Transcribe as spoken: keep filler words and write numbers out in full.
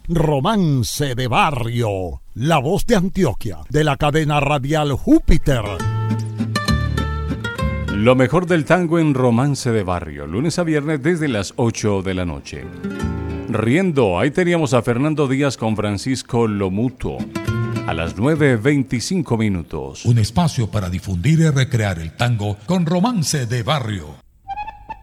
Romance de Barrio, la voz de Antioquia, de la cadena radial Júpiter. Lo mejor del tango en Romance de Barrio, lunes a viernes desde las ocho de la noche. Riendo, ahí teníamos a Fernando Díaz con Francisco Lomuto. A las nueve veinticinco minutos. Un espacio para difundir y recrear el tango con Romance de Barrio.